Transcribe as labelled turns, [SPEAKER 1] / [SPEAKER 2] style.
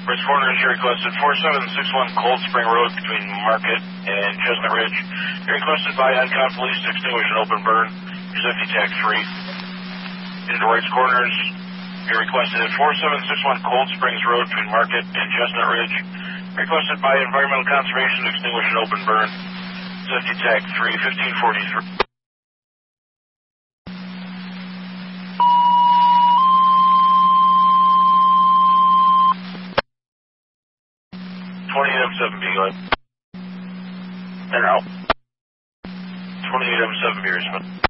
[SPEAKER 1] Bridge Corner is requested 4761 Cold Spring Road between Market and Chestnut Ridge. You're requested by Encon Police to extinguish an open burn. Use empty tag 3. Into Wright's Corners, you're requested at 4761 Cold Springs Road between Market and Chestnut Ridge. Requested by Environmental Conservation to extinguish an open burn. Use empty tag 3, 1543. 28M7 Beagle. And out. 28M7 Beersman.